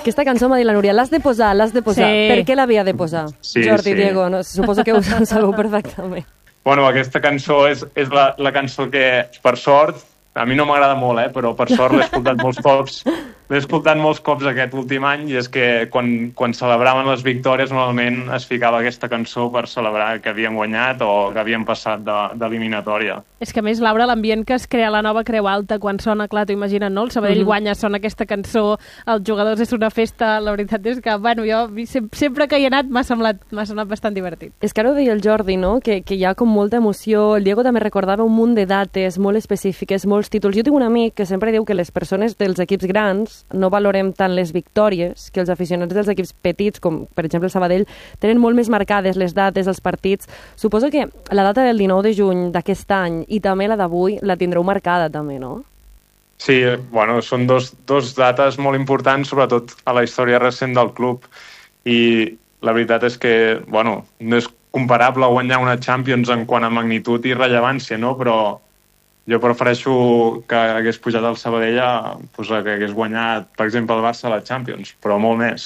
Aquesta cançó m'ha dit la Núria, l'has de posar. Sí. Per què l'havia de posar? Sí, Jordi, sí. Diego, no? Suposo que ho sabeu perfectament. Bueno, aquesta cançó és la cançó que, per sort, a mi no m'agrada molt, però per sort l'he escoltat molts cops. L'he escoltat molts cops aquest últim any i és que quan celebraven les victòries normalment es ficava aquesta cançó per celebrar que havien guanyat o que havien passat d'eliminatòria. És que a més, Laura, l'ambient que es crea a la nova Creu Alta quan sona, clar, t'ho imagines, no? El Sabadell guanya, sona aquesta cançó, els jugadors és una festa, la veritat és que, bueno, jo sempre que hi he anat m'ha sonat bastant divertit. És que ara ho deia el Jordi, no? Que hi ha com molta emoció. El Diego també recordava un munt de dates molt específiques, molts títols. Jo tinc un amic que sempre diu que les persones dels equips grans no valorem tant les victòries, que els aficionats dels equips petits, com per exemple el Sabadell, tenen molt més marcades les dates, els partits. Suposo que la data del 19 de juny d'aquest any i també la d'avui la tindreu marcada també, no? Sí, bueno, són dos dates molt importants, sobretot a la història recent del club. I la veritat és que, bueno, no és comparable guanyar una Champions en quant a magnitud i rellevància, no? Però jo prefereixo que hagués pujat al Sabadell que hagués guanyat, per exemple, el Barça a la Champions, però molt més.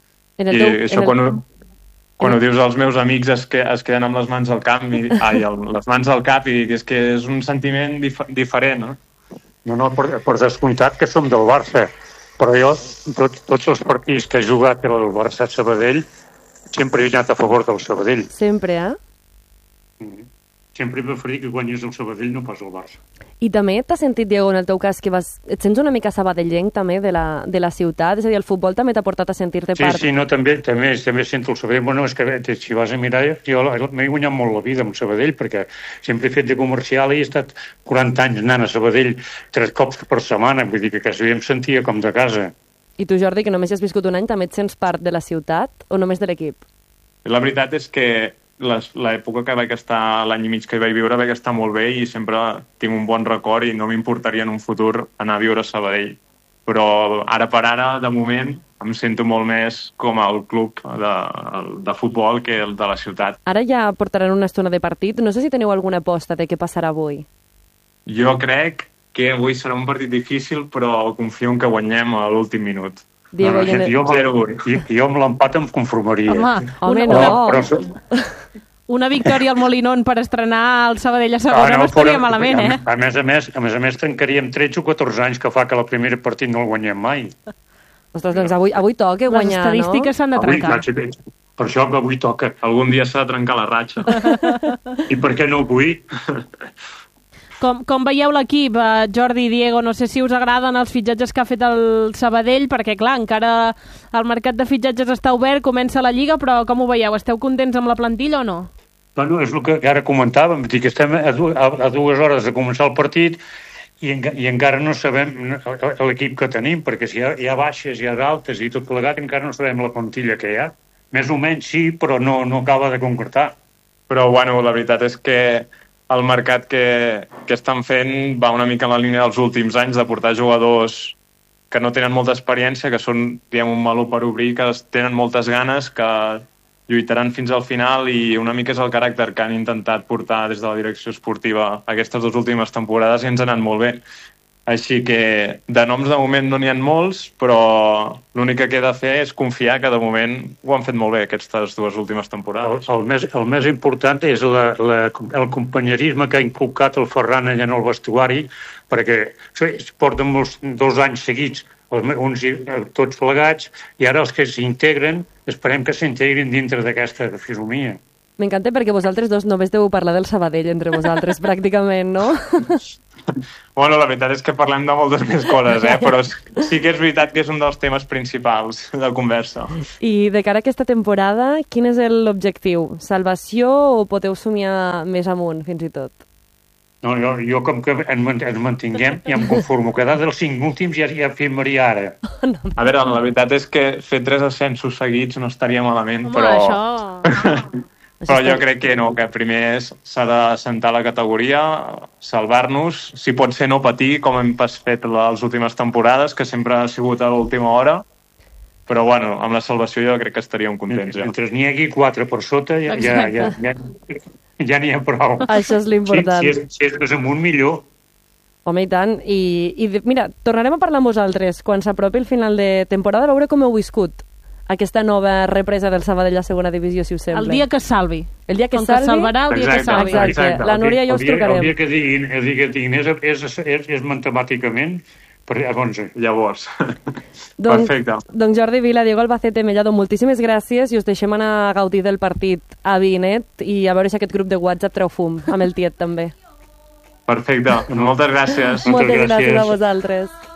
Quan ho dius als meus amics es queden amb les mans al cap les mans al cap i és que és un sentiment diferent, no? No, per descomptat que som del Barça, però jo, tots els partits que he jugat el Barça-Sabadell, sempre he anat a favor del Sabadell. Sempre, Sempre he preferit que guanyés el Sabadell, no pas el Barça. I també t'has sentit, Diego, en el teu cas, que et sents una mica sabadellenc també de la ciutat? És a dir, el futbol també t'ha portat a sentir-te part? Sí, no, també sento el Sabadell. Bueno, és que si vas a mirar, jo m'he guanyat molt la vida amb Sabadell, perquè sempre he fet de comercial i he estat 40 anys anant a Sabadell 3 cops per setmana, vull dir que quasi em sentia com de casa. I tu, Jordi, que només hi has viscut un any, també et sents part de la ciutat o només de l'equip? La veritat és que l'època que vaig estar, l'any i mig que hi vaig viure, vaig estar molt bé i sempre tinc un bon record i no m'importaria en un futur anar a viure a Sabadell. Però ara per ara, de moment, em sento molt més com el club de futbol que el de la ciutat. Ara ja portaran una estona de partit. No sé si teniu alguna aposta de què passarà avui. Jo crec que avui serà un partit difícil, però confio en que guanyem a l'últim minut. Diego, jo amb l'empat em conformaria. Home, no. Una victòria al Molinón per estrenar el Sabadell a segona no estaria malament, A més a més, tancaríem 13 o 14 anys que fa que el primer partit no el guanyem mai. Ostres, doncs avui toca guanyar, no? Les estadístiques s'han de trencar. Per això que avui toca. Algun dia s'ha de trencar la ratxa. I per què no avui? Com veieu l'equip, Jordi i Diego? No sé si us agraden els fitxatges que ha fet el Sabadell, perquè, clar, encara el mercat de fitxatges està obert, comença la Lliga, però com ho veieu? Esteu contents amb la plantilla o no? Bueno, és el que ara comentàvem, que estem a 2 hores de començar el partit i encara no sabem l'equip que tenim, perquè si hi ha baixes, hi ha d'altes i tot plegat, encara no sabem la plantilla que hi ha. Més o menys sí, però no acaba de concretar. Però, bueno, la veritat és que el mercat que estan fent va una mica en la línia dels últims anys de portar jugadors que no tenen molta experiència, que són, diguem, un meló per obrir, que tenen moltes ganes, que lluitaran fins al final i una mica és el caràcter que han intentat portar des de la direcció esportiva aquestes 2 últimes temporades i ens han anat molt bé. Així que de noms de moment no n'hi ha molts, però l'únic que queda fer és confiar que de moment ho han fet molt bé aquestes 2 últimes temporades. El més important és el companyerisme que ha inculcat el Ferran allà en el vestuari, perquè porten 2 anys seguits, uns tots plegats, i ara els que s'integren, esperem que s'integrin dintre d'aquesta filosofia. M'encanta perquè vosaltres dos només deu parlar del Sabadell entre vosaltres, pràcticament, no? Bueno, la veritat és que parlem de moltes més coses, però sí que és veritat que és un dels temes principals de conversa. I de cara a aquesta temporada, quin és l'objectiu? Salvació o podeu somiar més amunt, fins i tot? No, jo com que ens mantinguem ja em conformo. Quedar dels 5 últims ja firmaria ara. A veure, la veritat és que fer 3 ascensos seguits no estaria malament, però... Això... Però jo crec que no, que primer s'ha d'assentar la categoria, salvar-nos, si pot ser no patir, com hem fet les últimes temporades, que sempre ha sigut a l'última hora, però bueno, amb la salvació jo crec que estaríem contents. Mentre n'hi hagi 4 per sota ja n'hi ha prou. Això és l'important. Si és més amunt, millor. Home, i tant. Mira, tornarem a parlar amb vosaltres quan s'apropi el final de temporada, a veure com heu viscut aquesta nova represa del Sabadell a segona divisió, si us sembla. El dia que salvi. El dia que Com salvi. que salvarà el dia que salvi. Exacte. La Núria i jo us trucarem. El dia que diguin és matemàticament per llavors. Perfecte. Doncs Jordi Vila, Diego Albacete, Mellado, moltíssimes gràcies i us deixem anar a gaudir del partit a Vinet i a veure si aquest grup de WhatsApp treu fum, amb el tiet també. Perfecte. Moltes gràcies. Moltes gràcies a vosaltres.